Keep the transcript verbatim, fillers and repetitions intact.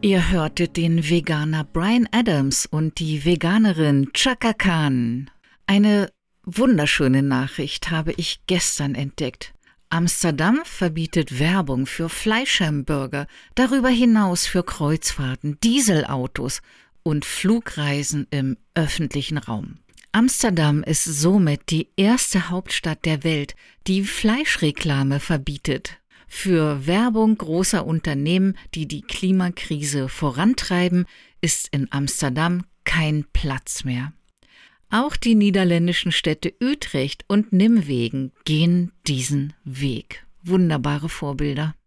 Ihr hörtet den Veganer Bryan Adams und die Veganerin Chaka Khan. Eine wunderschöne Nachricht habe ich gestern entdeckt. Amsterdam verbietet Werbung für Fleischhamburger, darüber hinaus für Kreuzfahrten, Dieselautos und Flugreisen im öffentlichen Raum. Amsterdam ist somit die erste Hauptstadt der Welt, die Fleischreklame verbietet. Für Werbung großer Unternehmen, die die Klimakrise vorantreiben, ist in Amsterdam kein Platz mehr. Auch die niederländischen Städte Utrecht und Nimwegen gehen diesen Weg. Wunderbare Vorbilder.